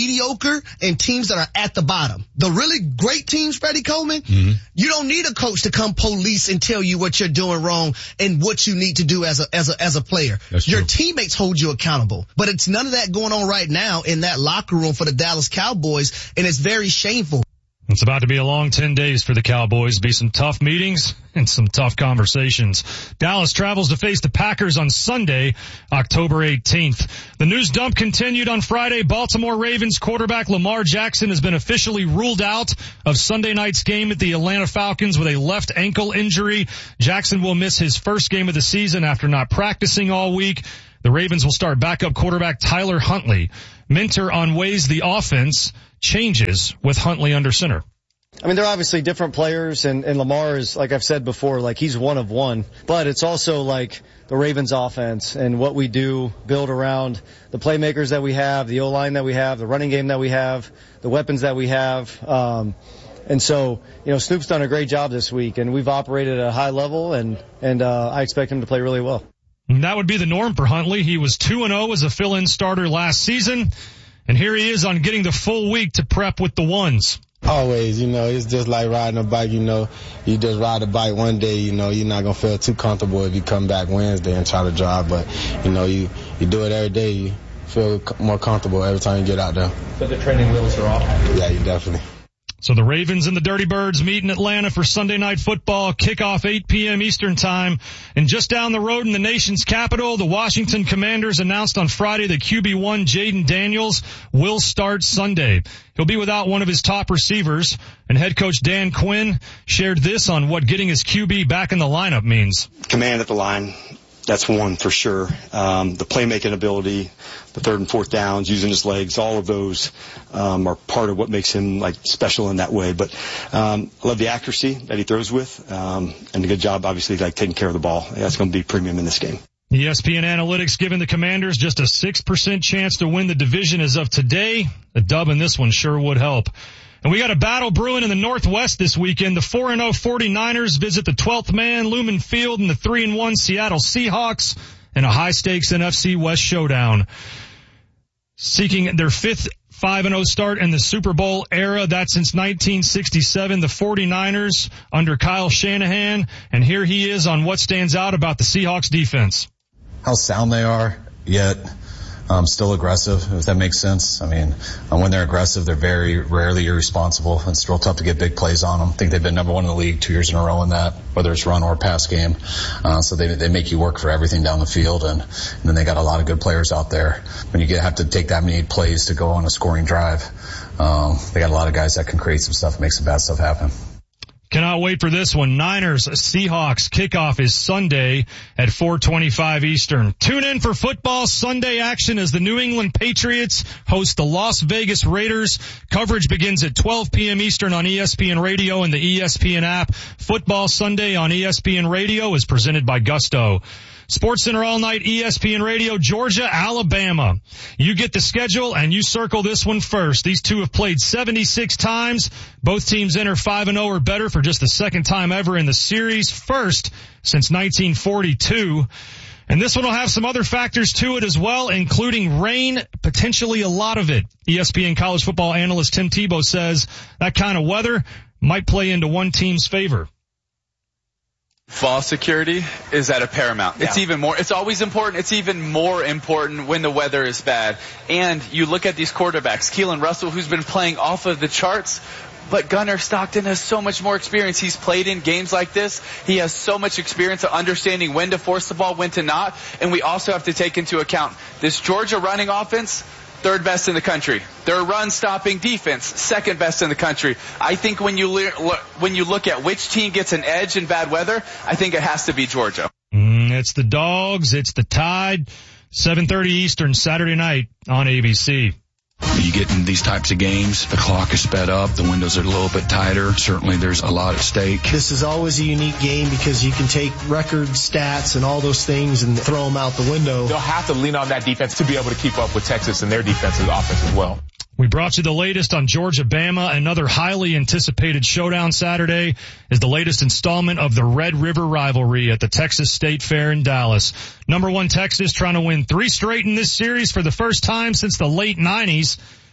mediocre and teams that are at the bottom. The really great teams, Freddie Coleman, mm-hmm. you don't need a coach to come police and tell you what you're doing wrong and what you need to do as a as a as a player. That's Your true. teammates hold you accountable. But it's none of that going on right now in that locker room for the Dallas Cowboys, and it's very shameful. It's about to be a long ten days for the Cowboys. Be some tough meetings and some tough conversations. Dallas travels to face the Packers on Sunday, October eighteenth. The news dump continued on Friday. Baltimore Ravens quarterback Lamar Jackson has been officially ruled out of Sunday night's game at the Atlanta Falcons with a left ankle injury. Jackson will miss his first game of the season after not practicing all week. The Ravens will start backup quarterback Tyler Huntley. Minter on ways the offense changes with Huntley under center. I mean, they're obviously different players, and, and Lamar is, like I've said before, like he's one of one. But it's also like the Ravens offense and what we do build around the playmakers that we have, the O-line that we have, the running game that we have, the weapons that we have. Um, and so, you know, Snoop's done a great job this week, and we've operated at a high level, and, and uh, I expect him to play really well. And that would be the norm for Huntley. He was two and oh as a fill-in starter last season. And here he is on getting the full week to prep with the ones. Always, you know, it's just like riding a bike, you know. You just ride a bike one day, you know, you're not going to feel too comfortable if you come back Wednesday and try to drive. But, you know, you, you do it every day, you feel more comfortable every time you get out there. So the training wheels are off? Yeah, you definitely. So the Ravens and the Dirty Birds meet in Atlanta for Sunday Night Football, kickoff eight p.m. Eastern Time. And just down the road in the nation's capital, the Washington Commanders announced on Friday that Q B one Jaden Daniels will start Sunday. He'll be without one of his top receivers, and head coach Dan Quinn shared this on what getting his Q B back in the lineup means. Command at the line. That's one for sure. Um, the playmaking ability, the third and fourth downs, using his legs, all of those um, are part of what makes him like special in that way. But um, I love the accuracy that he throws with, um, and a good job, obviously, like taking care of the ball. That's going to be premium in this game. E S P N Analytics giving the Commanders just a six percent chance to win the division as of today. A dub in this one sure would help. And we got a battle brewing in the Northwest this weekend. The four and oh forty-niners visit the twelfth man, Lumen Field, and the three and one Seattle Seahawks in a high-stakes N F C West showdown. Seeking their fifth five and oh start in the Super Bowl era. That's since nineteen sixty-seven. The forty-niners under Kyle Shanahan. And here he is on what stands out about the Seahawks defense. How sound they are, yet Um, still aggressive, if that makes sense. I mean, um, when they're aggressive, they're very rarely irresponsible. It's real tough to get big plays on them. I think they've been number one in the league two years in a row in that, whether it's run or pass game. Uh, so they they make you work for everything down the field, and, and then they got a lot of good players out there. When you get, have to take that many plays to go on a scoring drive, um, they got a lot of guys that can create some stuff, make some bad stuff happen. Cannot wait for this one. Niners Seahawks kickoff is Sunday at four twenty-five Eastern. Tune in for football Sunday action as the New England Patriots host the Las Vegas Raiders. Coverage begins at twelve p.m. Eastern on E S P N Radio and the E S P N app. Football Sunday on E S P N Radio is presented by Gusto. Sports Center all night, E S P N Radio, Georgia, Alabama. You get the schedule and you circle this one first. These two have played seventy-six times. Both teams enter five and oh or better for just the second time ever in the series. First since nineteen forty-two. And this one will have some other factors to it as well, including rain, potentially a lot of it. E S P N college football analyst Tim Tebow says that kind of weather might play into one team's favor. Fall security is at a paramount. Yeah. It's even more, it's always important. It's even more important when the weather is bad. And you look at these quarterbacks, Keelan Russell, who's been playing off of the charts, but Gunnar Stockton has so much more experience. He's played in games like this. He has so much experience of understanding when to force the ball, when to not. And we also have to take into account this Georgia running offense, third best in the country. Their run-stopping defense, second best in the country. I think when you le- when you look at which team gets an edge in bad weather, I think it has to be Georgia. Mm, it's the Dogs. It's the Tide. seven thirty Eastern, Saturday night on A B C. You get in these types of games, the clock is sped up, the windows are a little bit tighter. Certainly there's a lot at stake. This is always a unique game because you can take record stats and all those things and throw them out the window. They'll have to lean on that defense to be able to keep up with Texas and their defensive offense as well. We brought you the latest on Georgia-Bama. Another highly anticipated showdown Saturday is the latest installment of the Red River rivalry at the Texas State Fair in Dallas. Number one Texas trying to win three straight in this series for the first time since the late nineties.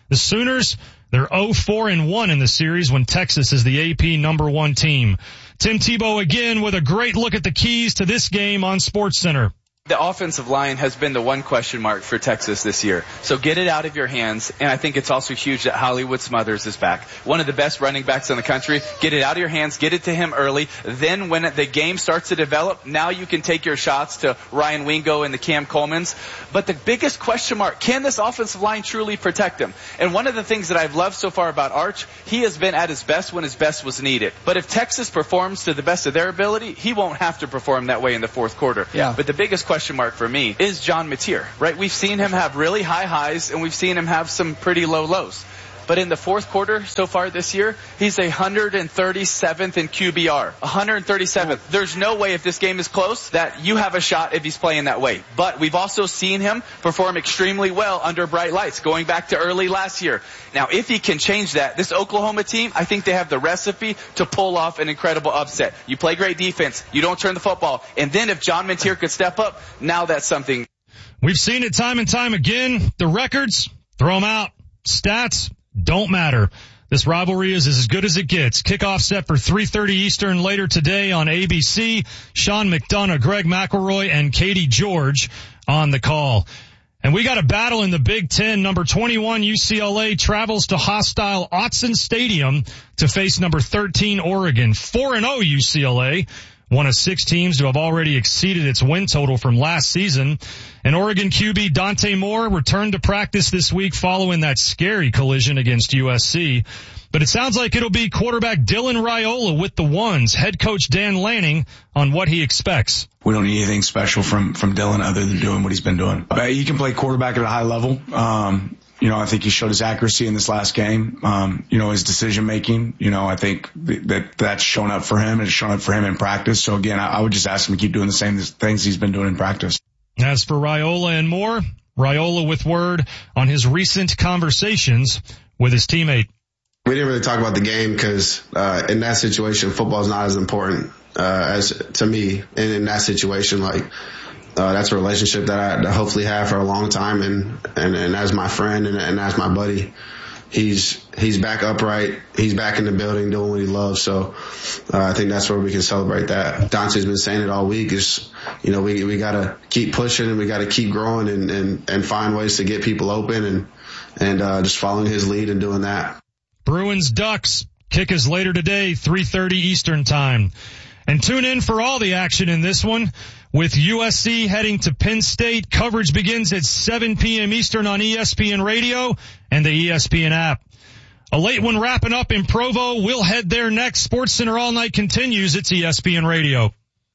The Sooners, they're oh four and one in the series when Texas is the A P number one team. Tim Tebow again with a great look at the keys to this game on SportsCenter. The offensive line has been the one question mark for Texas this year. So get it out of your hands. And I think it's also huge that Hollywood Smothers is back. One of the best running backs in the country. Get it out of your hands. Get it to him early. Then when the game starts to develop, now you can take your shots to Ryan Wingo and the Cam Colemans. But the biggest question mark, can this offensive line truly protect him? And one of the things that I've loved so far about Arch, he has been at his best when his best was needed. But if Texas performs to the best of their ability, he won't have to perform that way in the fourth quarter. Yeah. But the biggest question question mark for me is John Mateer, right? We've seen him have really high highs and we've seen him have some pretty low lows. But in the fourth quarter so far this year, he's one hundred thirty-seventh in Q B R. one hundred thirty-seventh. There's no way if this game is close that you have a shot if he's playing that way. But we've also seen him perform extremely well under bright lights, going back to early last year. Now, if he can change that, this Oklahoma team, I think they have the recipe to pull off an incredible upset. You play great defense, you don't turn the football, and then if John Mateer could step up, now that's something. We've seen it time and time again. The records, throw them out. Stats don't matter. This rivalry is as good as it gets. Kickoff set for three thirty Eastern later today on A B C. Sean McDonough, Greg McElroy, and Katie George on the call. And we got a battle in the Big Ten. Number twenty-one U C L A travels to hostile Autzen Stadium to face number thirteen Oregon. four and oh U C L A. One of six teams to have already exceeded its win total from last season. And Oregon Q B Dante Moore returned to practice this week following that scary collision against U S C. But it sounds like it'll be quarterback Dylan Raiola with the ones. Head coach Dan Lanning on what he expects. We don't need anything special from, from Dylan other than doing what he's been doing. But he can play quarterback at a high level. Um, You know, I think he showed his accuracy in this last game. Um, you know, his decision making, you know, I think that that's shown up for him and it's shown up for him in practice. So again, I, I would just ask him to keep doing the same things he's been doing in practice. As for Raiola and more, Raiola with word on his recent conversations with his teammate. We didn't really talk about the game because, uh, in that situation, football is not as important, uh, as to me. And in that situation, like, Uh, that's a relationship that I that hopefully have for a long time, and, and, and as my friend and, and as my buddy, he's he's back upright, he's back in the building doing what he loves. So uh, I think that's where we can celebrate that. Dante's been saying it all week. Is you know we we gotta keep pushing and we gotta keep growing and and, and find ways to get people open and and uh, just following his lead and doing that. Bruins Ducks kick is later today, three thirty Eastern time, and tune in for all the action in this one. With U S C heading to Penn State, coverage begins at seven p.m. Eastern on E S P N Radio and the E S P N app. A late one wrapping up in Provo. We'll head there next. SportsCenter All Night continues. It's E S P N Radio.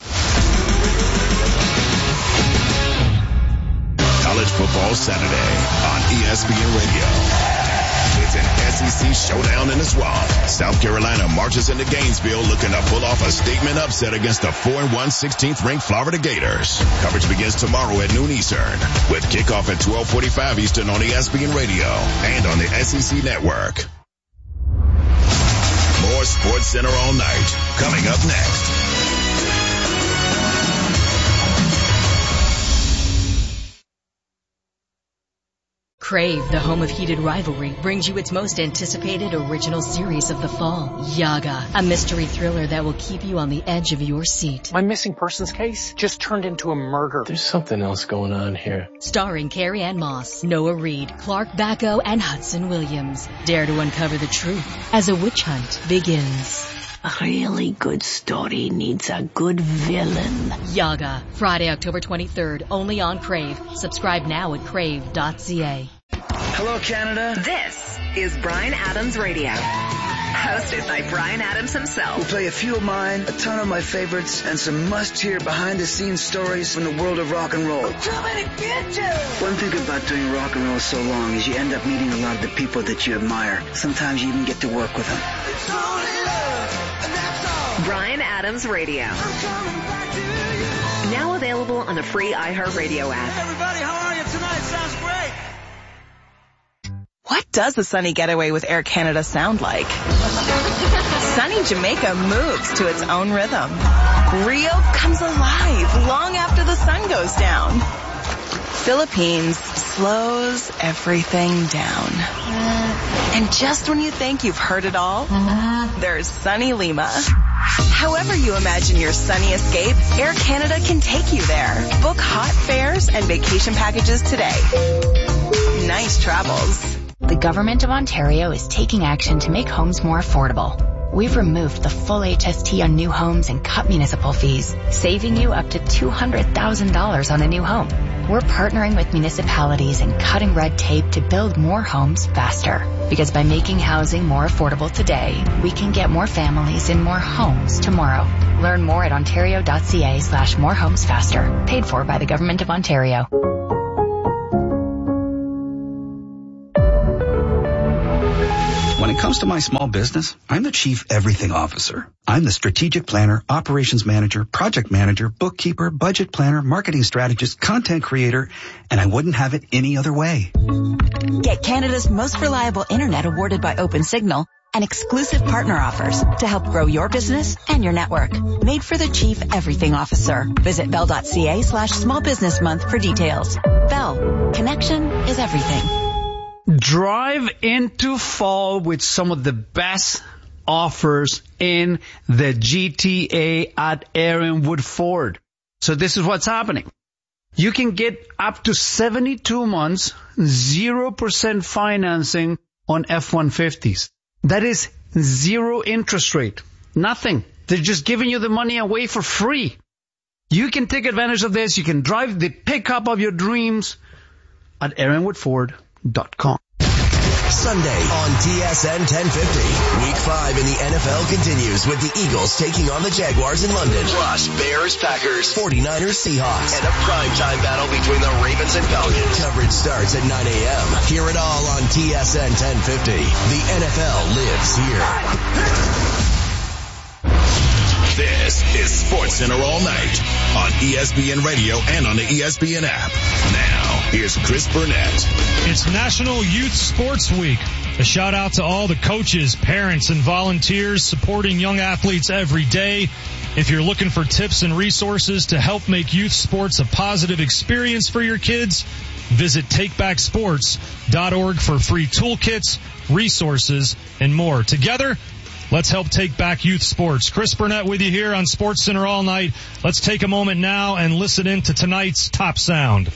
College Football Saturday on E S P N Radio. It's an S E C showdown in the swamp. South Carolina marches into Gainesville looking to pull off a statement upset against the four and one sixteenth ranked Florida Gators. Coverage begins tomorrow at noon Eastern with kickoff at twelve forty-five Eastern on E S P N Radio and on the S E C Network. More SportsCenter All Night coming up next. Crave, the home of heated rivalry, brings you its most anticipated original series of the fall, Yaga, a mystery thriller that will keep you on the edge of your seat. My missing persons case just turned into a murder. There's something else going on here. Starring Carrie Ann Moss, Noah Reid, Clark Bacco, and Hudson Williams. Dare to uncover the truth as a witch hunt begins. A really good story needs a good villain. Yaga, Friday, October twenty-third, only on Crave. Subscribe now at crave dot c a. Hello, Canada. This is Bryan Adams Radio. Hosted by Bryan Adams himself. We'll play a few of mine, a ton of my favorites, and some must-hear behind-the-scenes stories from the world of rock and roll. I'm coming to get you! One thing about doing rock and roll so long is you end up meeting a lot of the people that you admire. Sometimes you even get to work with them. It's only love, and that's all. Bryan Adams Radio. I'm coming back to you. Now available on the free iHeartRadio app. Hey everybody, how are you tonight? Sounds great. What does a sunny getaway with Air Canada sound like? Sunny Jamaica moves to its own rhythm. Rio comes alive long after the sun goes down. Philippines slows everything down. And just when you think you've heard it all, there's sunny Lima. However you imagine your sunny escape, Air Canada can take you there. Book hot fares and vacation packages today. Nice travels. The Government of Ontario is taking action to make homes more affordable. We've removed the full H S T on new homes and cut municipal fees, saving you up to two hundred thousand dollars on a new home. We're partnering with municipalities and cutting red tape to build more homes faster. Because by making housing more affordable today, we can get more families in more homes tomorrow. Learn more at ontario.ca slash more homes faster. Paid for by the Government of Ontario. When it comes to my small business, I'm the chief everything officer. I'm the strategic planner, operations manager, project manager, bookkeeper, budget planner, marketing strategist, content creator, and I wouldn't have it any other way. Get Canada's most reliable internet awarded by OpenSignal and exclusive partner offers to help grow your business and your network. Made for the chief everything officer. Visit bell.ca slash small business month for details. Bell. Connection is everything. Drive into fall with some of the best offers in the G T A at Aaron Wood Ford. So this is what's happening. You can get up to seventy-two months, zero percent financing on F one fifties. That is zero interest rate. Nothing. They're just giving you the money away for free. You can take advantage of this. You can drive the pickup of your dreams at aaron wood ford dot com. Sunday on T S N ten fifty. Week five in the N F L continues with the Eagles taking on the Jaguars in London. Plus, Bears, Packers, forty-niners, Seahawks, and a primetime battle between the Ravens and Falcons. Coverage starts at nine a.m. Hear it all on T S N ten fifty. The N F L lives here. This is SportsCenter All Night on E S P N Radio and on the E S P N app. Now, here's Chris Burnett. It's National Youth Sports Week. A shout out to all the coaches, parents, and volunteers supporting young athletes every day. If you're looking for tips and resources to help make youth sports a positive experience for your kids, visit take back sports dot org for free toolkits, resources, and more. Together, let's help take back youth sports. Chris Burnett with you here on SportsCenter All Night. Let's take a moment now and listen in to tonight's top sound.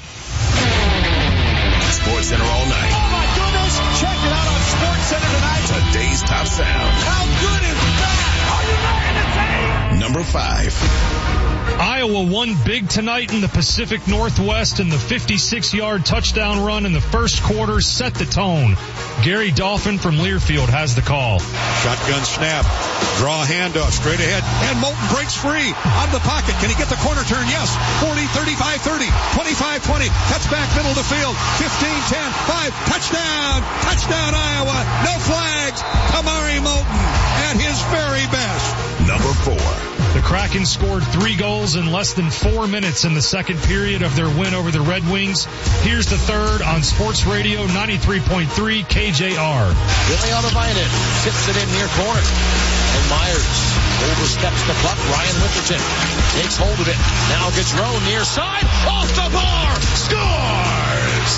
SportsCenter All Night. Oh my goodness! Check it out on SportsCenter tonight. Today's top sound. How good is that? Are you ready to take? Number five. Iowa won big tonight in the Pacific Northwest, and the fifty-six-yard touchdown run in the first quarter set the tone. Gary Dolphin from Learfield has the call. Shotgun snap. Draw handoff straight ahead. And Moulton breaks free out of the pocket. Can he get the corner turn? Yes. forty, thirty-five, thirty, twenty-five, twenty. Cuts back middle of the field. fifteen, ten, five. Touchdown. Touchdown, Iowa. No flags. Kamari Moulton at his very best. Number four. The Kraken scored three goals in less than four minutes in the second period of their win over the Red Wings. Here's the third on Sports Radio ninety-three point three K J R. Billy Otavainen tips it in near corner. And Myers oversteps the puck. Ryan Winterton takes hold of it. Now Gaudreau near side. Off the bar. Scores!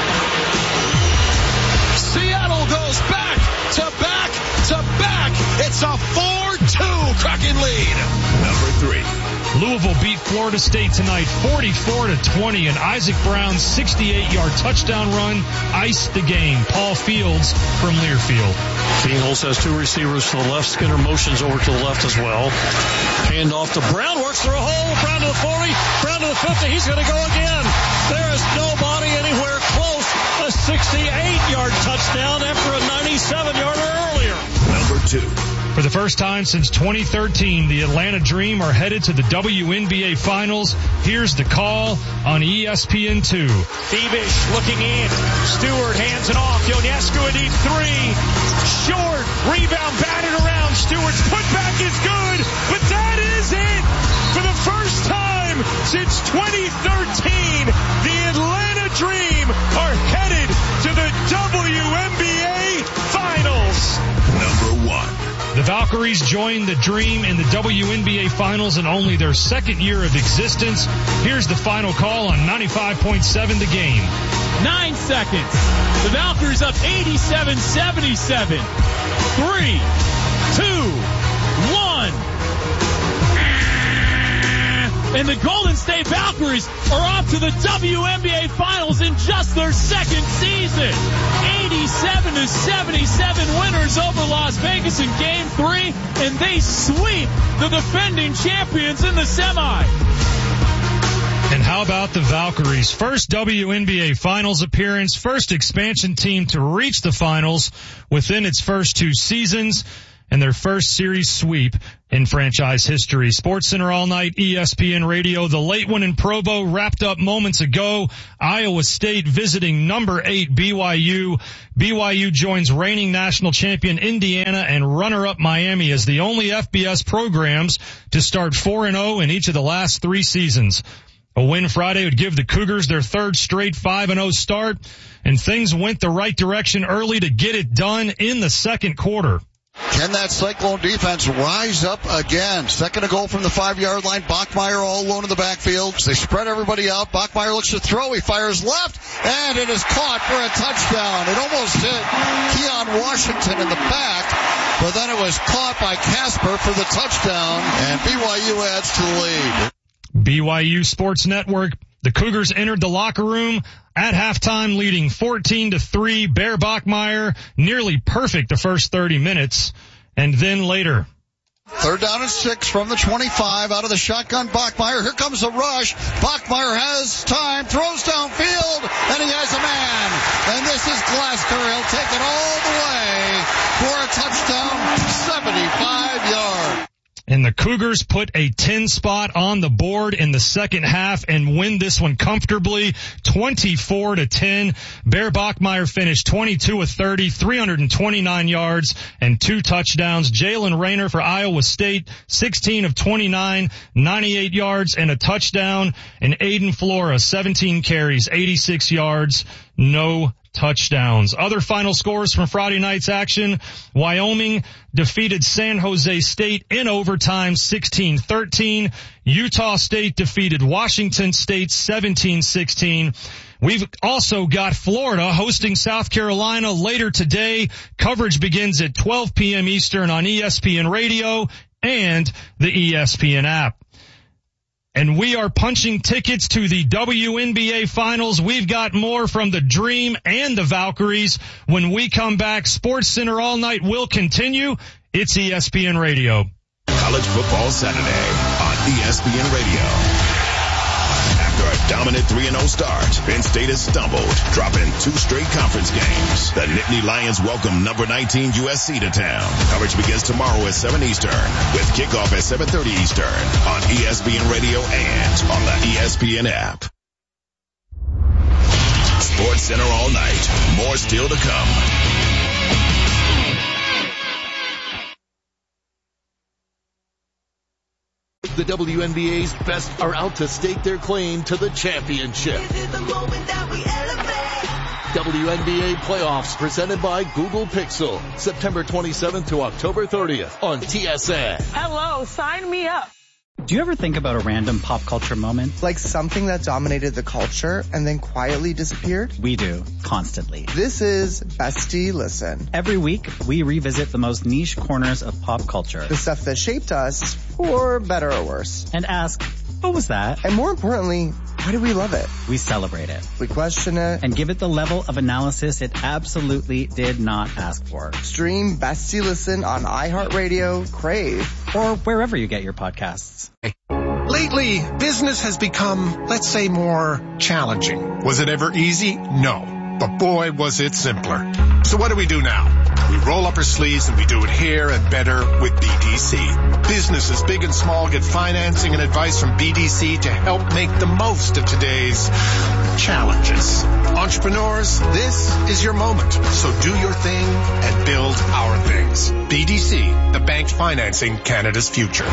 Seattle goes back to back to back. It's a four two Kraken lead. Number three. Louisville beat Florida State tonight forty-four to twenty, and Isaac Brown's sixty-eight-yard touchdown run iced the game. Paul Fields from Learfield. Fields has two receivers to the left. Skinner motions over to the left as well. Hand off to Brown. Works through a hole. Brown to the forty. Brown to the fifty. He's going to go again. There is nobody anywhere close. A sixty-eight-yard touchdown after a ninety-seven-yarder earlier. Number two. For the first time since twenty thirteen, the Atlanta Dream are headed to the W N B A Finals. Here's the call on E S P N two. Bebish looking in. Stewart hands it off. Ionescu a deep three. Short. Rebound batted around. Stewart's putback is good. But that is it. For the first time since twenty thirteen, the Atlanta Dream are headed to the W N B A Finals. Number one. The Valkyries Valkyries joined the Dream in the W N B A Finals in only their second year of existence. Here's the final call on ninety-five point seven The Game. Nine seconds. The Valkyries up eighty-seven seventy-seven. Three, two, one. And the Golden State Valkyries are off to the W N B A Finals in just their second season. eighty-seven to seventy-seven winners over Las Vegas in Game three, and they sweep the defending champions in the semi. And how about the Valkyries? First W N B A Finals appearance, first expansion team to reach the finals within its first two seasons, and their first series sweep in franchise history. SportsCenter all night, E S P N Radio. The late one in Provo wrapped up moments ago. Iowa State visiting number eight B Y U. B Y U joins reigning national champion Indiana and runner-up Miami as the only F B S programs to start four and oh in each of the last three seasons. A win Friday would give the Cougars their third straight five and oh start, and things went the right direction early to get it done in the second quarter. Can that Cyclone defense rise up again? Second and goal from the five-yard line. Bachmeier all alone in the backfield. They spread everybody out. Bachmeier looks to throw. He fires left, and it is caught for a touchdown. It almost hit Keon Washington in the back, but then it was caught by Casper for the touchdown, and B Y U adds to the lead. B Y U Sports Network. The Cougars entered the locker room at halftime leading fourteen to three. Bear Bachmeier nearly perfect the first thirty minutes. And then later. Third down and six from the twenty-five out of the shotgun. Bachmeier. Here comes the rush. Bachmeier has time, throws downfield, and he has a man. And this is Glasgow. He'll take it all the way for a touchdown, seventy-five yards. And the Cougars put a ten spot on the board in the second half and win this one comfortably, twenty-four to ten. Bear Bachmeier finished twenty-two of thirty, three hundred twenty-nine yards and two touchdowns. Jalen Rayner for Iowa State, sixteen of twenty-nine, ninety-eight yards and a touchdown. And Aiden Flora, seventeen carries, eighty-six yards, no touchdowns. Other final scores from Friday night's action. Wyoming defeated San Jose State in overtime sixteen thirteen. Utah State defeated Washington State seventeen sixteen. We've also got Florida hosting South Carolina later today. Coverage begins at twelve p.m. Eastern on E S P N Radio and the E S P N app. And we are punching tickets to the W N B A Finals. We've got more from the Dream and the Valkyries. When we come back, SportsCenter All Night will continue. It's E S P N Radio. College Football Saturday on E S P N Radio. After a dominant three and oh start, Penn State has stumbled, dropping two straight conference games. The Nittany Lions welcome number nineteen U S C to town. Coverage begins tomorrow at seven Eastern, with kickoff at seven thirty Eastern on E S P N Radio and on the E S P N app. SportsCenter All Night. More still to come. The W N B A's best are out to stake their claim to the championship. W N B A playoffs presented by Google Pixel. September twenty-seventh to October thirtieth on T S N. Hello, sign me up. Do you ever think about a random pop culture moment? Like something that dominated the culture and then quietly disappeared? We do, constantly. This is Bestie Listen. Every week, we revisit the most niche corners of pop culture. The stuff that shaped us, for better or worse. And ask, what was that? And more importantly, why do we love it? We celebrate it. We question it. And give it the level of analysis it absolutely did not ask for. Stream Bestie Listen on iHeartRadio, Crave, or wherever you get your podcasts. Lately, business has become, let's say, more challenging. Was it ever easy? No. But boy, was it simpler. So what do we do now? We roll up our sleeves and we do it here and better with B D C. Businesses big and small get financing and advice from B D C to help make the most of today's challenges. Entrepreneurs, this is your moment. So do your thing and build our things. B D C, the bank financing Canada's future.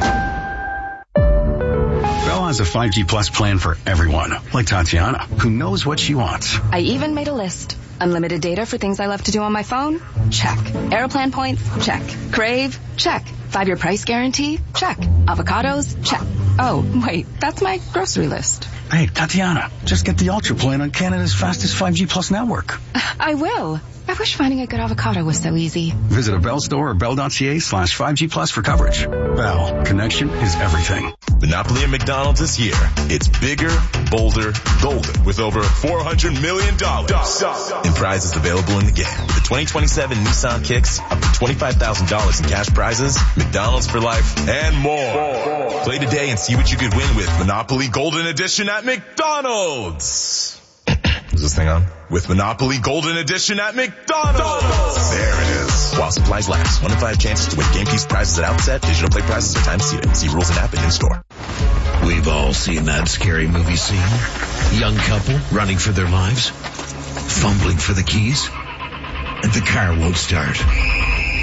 Bell has a five G Plus plan for everyone, like Tatiana, who knows what she wants. I even made a list. Unlimited data for things I love to do on my phone? Check. Aeroplan points? Check. Crave? Check. Five-year price guarantee? Check. Avocados? Check. Oh, wait, that's my grocery list. Hey, Tatiana, just get the Ultra plan on Canada's fastest five G Plus network. I will. I wish finding a good avocado was so easy. Visit a Bell store or bell.ca slash 5G Plus for coverage. Bell, connection is everything. Monopoly at McDonald's is here. It's bigger, bolder, golden with over four hundred million dollars in prizes available in the game. With the twenty twenty-seven Nissan Kicks, up to twenty-five thousand dollars in cash prizes, McDonald's for life, and more. Play today and see what you could win with Monopoly Golden Edition at McDonald's. Is this thing on? With Monopoly Golden Edition at McDonald's. There it is. While supplies last. One in five chances to win game piece prizes at outset. Digital play prizes are time seated. See rules and app and in store. We've all seen that scary movie scene. Young couple running for their lives, fumbling for the keys, and the car won't start.